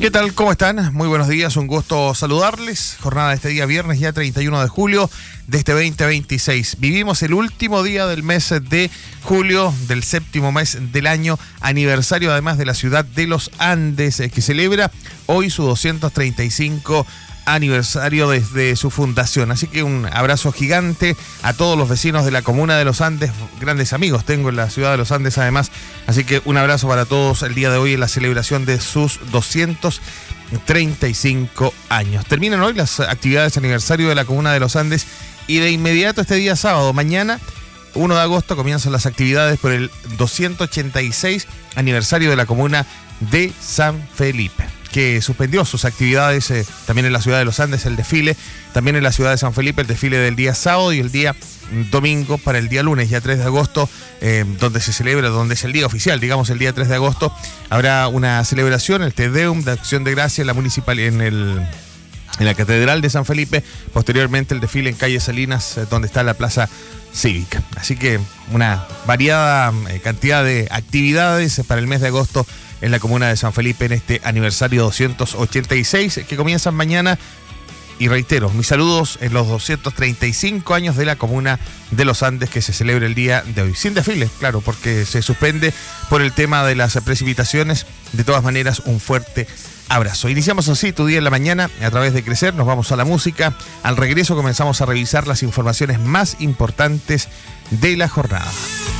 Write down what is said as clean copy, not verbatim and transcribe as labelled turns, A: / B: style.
A: ¿Qué tal? ¿Cómo están? Muy buenos días, un gusto saludarles. Jornada de este día viernes, ya 31 de julio de este 2026. Vivimos el último día del mes de julio, del séptimo mes del año, aniversario además de la ciudad de los Andes, que celebra hoy su 235 aniversario desde su fundación. Así que un abrazo gigante a todos los vecinos de la comuna de los Andes, grandes amigos tengo en la ciudad de los Andes además, así que un abrazo para todos el día de hoy en la celebración de sus 235 años. Terminan hoy las actividades de aniversario de la comuna de los Andes y de inmediato este día sábado, mañana 1 de agosto, comienzan las actividades por el 286 aniversario de la comuna de San Felipe, que suspendió sus actividades también en la ciudad de los Andes, el desfile, también en la ciudad de San Felipe, el desfile del día sábado y el día domingo para el día lunes, ya 3 de agosto, donde se celebra, donde es el día oficial, digamos, el día 3 de agosto, habrá una celebración, el Te Deum de Acción de Gracia en la municipal, en la Catedral de San Felipe, posteriormente el desfile en calle Salinas, donde está la Plaza Cívica. Así que una variada cantidad de actividades para el mes de agosto en la comuna de San Felipe en este aniversario 286 que comienzan mañana. Y reitero, mis saludos en los 235 años de la comuna de los Andes que se celebra el día de hoy. Sin desfile, claro, porque se suspende por el tema de las precipitaciones. De todas maneras, un fuerte abrazo. Iniciamos así tu día en la mañana a través de Crecer, nos vamos a la música. Al regreso comenzamos a revisar las informaciones más importantes de la jornada.